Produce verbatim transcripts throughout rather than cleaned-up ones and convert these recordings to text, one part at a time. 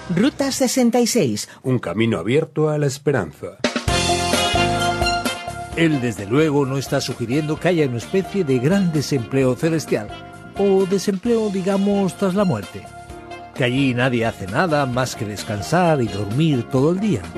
Ruta sesenta y seis. Un camino abierto a la esperanza. Él, desde luego, no está sugiriendo que haya una especie de gran desempleo celestial, o desempleo, digamos, tras la muerte. Que allí nadie hace nada más que descansar y dormir todo el día.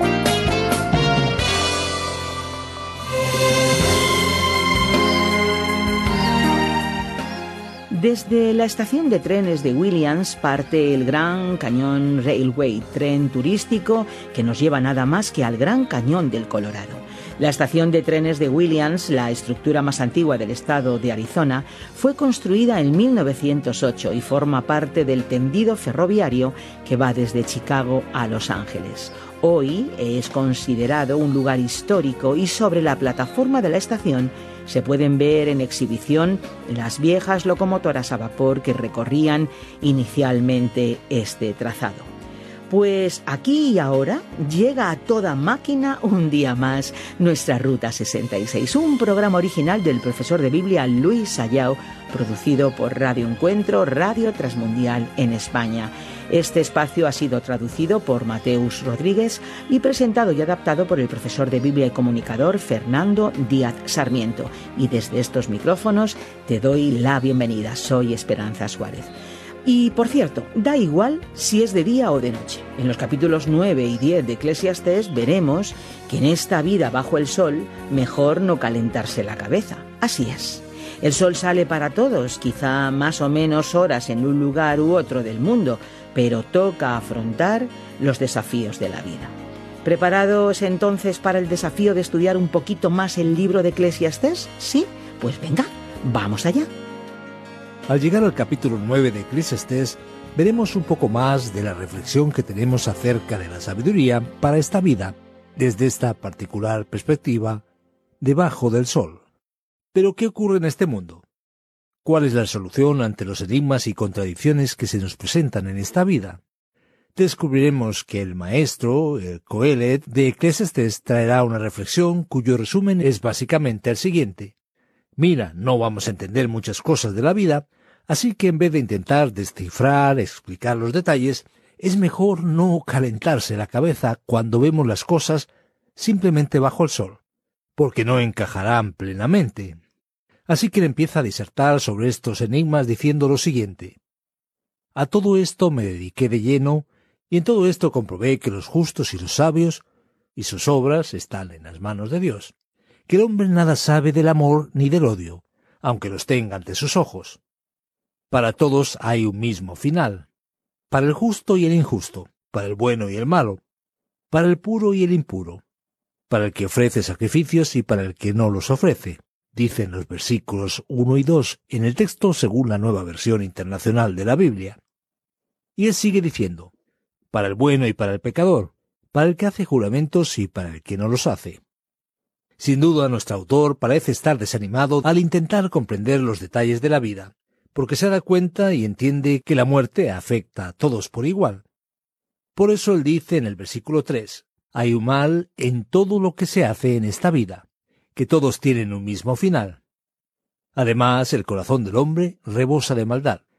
Desde la estación de trenes de Williams parte el Gran Cañón Railway, tren turístico que nos lleva nada más que al Gran Cañón del Colorado. La estación de trenes de Williams, la estructura más antigua del estado de Arizona, fue construida en mil novecientos ocho y forma parte del tendido ferroviario que va desde Chicago a Los Ángeles. Hoy es considerado un lugar histórico y sobre la plataforma de la estación se pueden ver en exhibición las viejas locomotoras a vapor que recorrían inicialmente este trazado. Pues aquí y ahora llega a toda máquina un día más nuestra Ruta sesenta y seis, un programa original del profesor de Biblia Luis Sayao, producido por Radio Encuentro, Radio Transmundial en España. Este espacio ha sido traducido por Mateus Rodríguez y presentado y adaptado por el profesor de Biblia y comunicador Fernando Díaz Sarmiento. Y desde estos micrófonos te doy la bienvenida. Soy Esperanza Suárez. Y, por cierto, da igual si es de día o de noche. En los capítulos nueve y diez de Eclesiastés veremos que en esta vida bajo el sol mejor no calentarse la cabeza. Así es. El sol sale para todos, quizá más o menos horas en un lugar u otro del mundo, pero toca afrontar los desafíos de la vida. ¿Preparados entonces para el desafío de estudiar un poquito más el libro de Eclesiastés? ¿Sí? Pues venga, vamos allá. Al llegar al capítulo nueve de Eclesiastés, veremos un poco más de la reflexión que tenemos acerca de la sabiduría para esta vida, desde esta particular perspectiva, debajo del sol. ¿Pero qué ocurre en este mundo? ¿Cuál es la solución ante los enigmas y contradicciones que se nos presentan en esta vida? Descubriremos que el maestro, el Coelet, de Eclesiastés traerá una reflexión cuyo resumen es básicamente el siguiente. Mira, no vamos a entender muchas cosas de la vida, así que en vez de intentar descifrar, explicar los detalles, es mejor no calentarse la cabeza cuando vemos las cosas simplemente bajo el sol, porque no encajarán plenamente. Así que él empieza a disertar sobre estos enigmas diciendo lo siguiente. A todo esto me dediqué de lleno, y en todo esto comprobé que los justos y los sabios, y sus obras están en las manos de Dios, que el hombre nada sabe del amor ni del odio, aunque los tenga ante sus ojos. Para todos hay un mismo final, para el justo y el injusto, para el bueno y el malo, para el puro y el impuro, para el que ofrece sacrificios y para el que no los ofrece, dicen los versículos uno y dos en el texto según la Nueva Versión Internacional de la Biblia. Y él sigue diciendo, para el bueno y para el pecador, para el que hace juramentos y para el que no los hace. Sin duda, nuestro autor parece estar desanimado al intentar comprender los detalles de la vida, porque se da cuenta y entiende que la muerte afecta a todos por igual. Por eso él dice en el versículo tres, hay un mal en todo lo que se hace en esta vida, que todos tienen un mismo final. Además, el corazón del hombre rebosa de maldad.